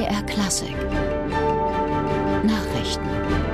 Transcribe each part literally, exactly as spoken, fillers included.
D R Klassik Nachrichten.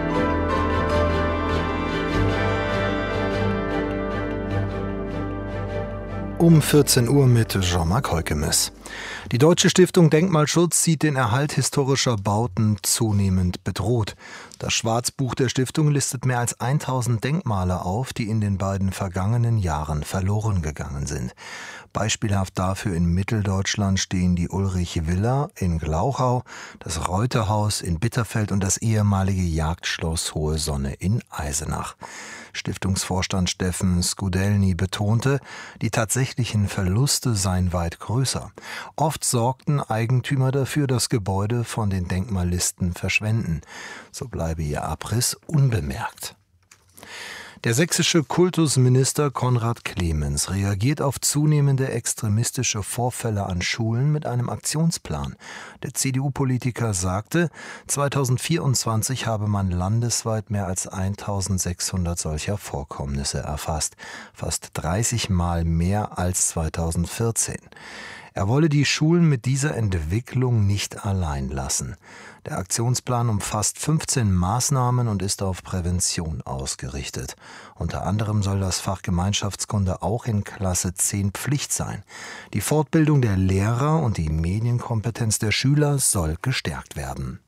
Um vierzehn Uhr mit Jean-Marc Heukemes. Die Deutsche Stiftung Denkmalschutz sieht den Erhalt historischer Bauten zunehmend bedroht. Das Schwarzbuch der Stiftung listet mehr als tausend Denkmale auf, die in den beiden vergangenen Jahren verloren gegangen sind. Beispielhaft dafür in Mitteldeutschland stehen die Ulrich-Villa in Glauchau, das Reuterhaus in Bitterfeld und das ehemalige Jagdschloss Hohe Sonne in Eisenach. Stiftungsvorstand Steffen Skudelny betonte, die tatsächlichen Verluste seien weit größer. Oft sorgten Eigentümer dafür, dass Gebäude von den Denkmallisten verschwenden. So bleibe ihr Abriss unbemerkt. Der sächsische Kultusminister Konrad Clemens reagiert auf zunehmende extremistische Vorfälle an Schulen mit einem Aktionsplan. Der C D U-Politiker sagte, zweitausendvierundzwanzig habe man landesweit mehr als eintausendsechshundert solcher Vorkommnisse erfasst. Fast dreißig Mal mehr als zweitausendvierzehn. Er wolle die Schulen mit dieser Entwicklung nicht allein lassen. Der Aktionsplan umfasst fünfzehn Maßnahmen und ist auf Prävention ausgerichtet. Unter anderem soll das Fach Gemeinschaftskunde auch in Klasse zehn Pflicht sein. Die Fortbildung der Lehrer und die Medienkompetenz der Schüler soll gestärkt werden.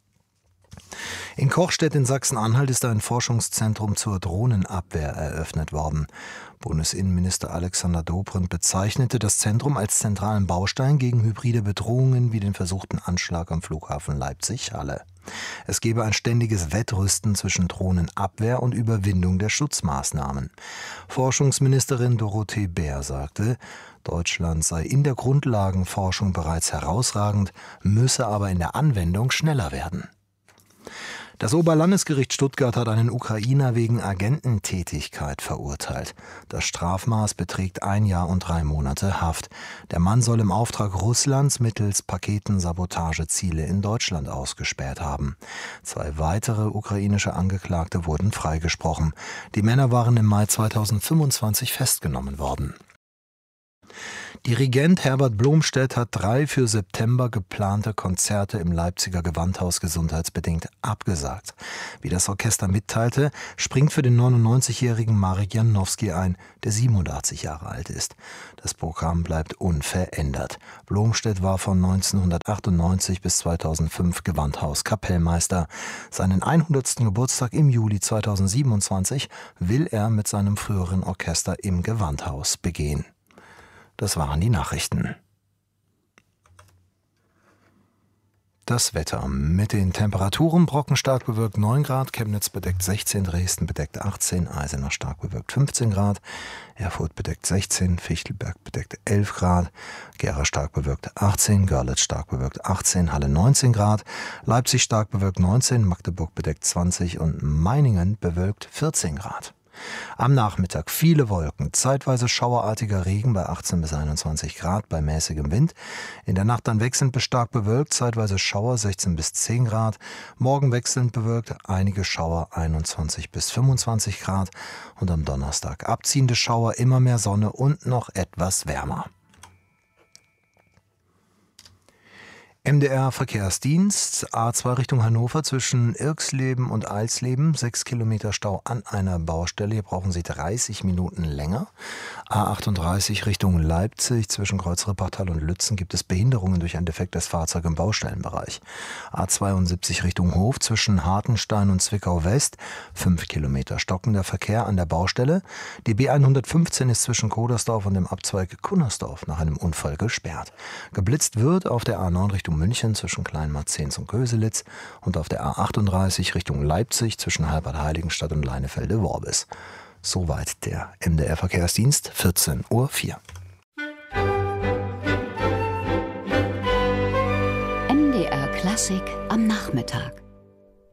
In Kochstedt in Sachsen-Anhalt ist ein Forschungszentrum zur Drohnenabwehr eröffnet worden. Bundesinnenminister Alexander Dobrindt bezeichnete das Zentrum als zentralen Baustein gegen hybride Bedrohungen wie den versuchten Anschlag am Flughafen Leipzig-Halle. Es gebe ein ständiges Wettrüsten zwischen Drohnenabwehr und Überwindung der Schutzmaßnahmen. Forschungsministerin Dorothee Bär sagte, Deutschland sei in der Grundlagenforschung bereits herausragend, müsse aber in der Anwendung schneller werden. Das Oberlandesgericht Stuttgart hat einen Ukrainer wegen Agententätigkeit verurteilt. Das Strafmaß beträgt ein Jahr und drei Monate Haft. Der Mann soll im Auftrag Russlands mittels Paketen Sabotageziele in Deutschland ausgespäht haben. Zwei weitere ukrainische Angeklagte wurden freigesprochen. Die Männer waren im Mai zweitausendfünfundzwanzig festgenommen worden. Dirigent Herbert Blomstedt hat drei für September geplante Konzerte im Leipziger Gewandhaus gesundheitsbedingt abgesagt. Wie das Orchester mitteilte, springt für den neunundneunzigjährigen Marek Janowski ein, der siebenundachtzig Jahre alt ist. Das Programm bleibt unverändert. Blomstedt war von neunzehnhundertachtundneunzig bis zweitausendfünf Gewandhauskapellmeister. Seinen hundertsten Geburtstag im Juli zweitausendsiebenundzwanzig will er mit seinem früheren Orchester im Gewandhaus begehen. Das waren die Nachrichten. Das Wetter mit den Temperaturen: Brocken stark bewölkt neun Grad, Chemnitz bedeckt sechzehn, Dresden bedeckt achtzehn, Eisenach stark bewölkt fünfzehn Grad, Erfurt bedeckt sechzehn, Fichtelberg bedeckt elf Grad, Gera stark bewölkt achtzehn, Görlitz stark bewölkt achtzehn, Halle neunzehn Grad, Leipzig stark bewölkt neunzehn, Magdeburg bedeckt zwanzig und Meiningen bewölkt vierzehn Grad. Am Nachmittag viele Wolken, zeitweise schauerartiger Regen bei achtzehn bis einundzwanzig Grad bei mäßigem Wind. In der Nacht dann wechselnd bis stark bewölkt, zeitweise Schauer sechzehn bis zehn Grad. Morgen wechselnd bewölkt, einige Schauer einundzwanzig bis fünfundzwanzig Grad. Und am Donnerstag abziehende Schauer, immer mehr Sonne und noch etwas wärmer. M D R-Verkehrsdienst, A zwei Richtung Hannover zwischen Irxleben und Eilsleben, sechs Kilometer Stau an einer Baustelle, hier brauchen Sie dreißig Minuten länger. A achtunddreißig Richtung Leipzig zwischen Kreuz Rippertal und Lützen gibt es Behinderungen durch ein defektes Fahrzeug im Baustellenbereich. A zweiundsiebzig Richtung Hof zwischen Hartenstein und Zwickau West, fünf Kilometer stockender Verkehr an der Baustelle. Die B hundertfünfzehn ist zwischen Kodersdorf und dem Abzweig Kunnersdorf nach einem Unfall gesperrt. Geblitzt wird auf der A neun Richtung München zwischen Kleinmarzens und Köselitz und auf der A achtunddreißig Richtung Leipzig zwischen Halbert-Heiligenstadt und Leinefelde-Worbis. Soweit der M D R-Verkehrsdienst, vierzehn Uhr vier. M D R Klassik am Nachmittag.